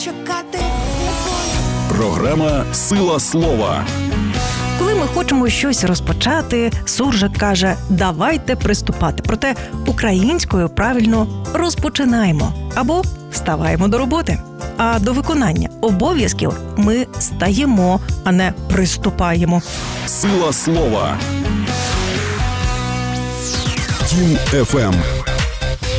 Програма «Сила слова». Коли ми хочемо щось розпочати, суржик каже «давайте приступати». Проте українською правильно «розпочинаємо» або «вставаємо до роботи». А до виконання обов'язків ми стаємо, а не приступаємо. «Сила слова». Тім FM.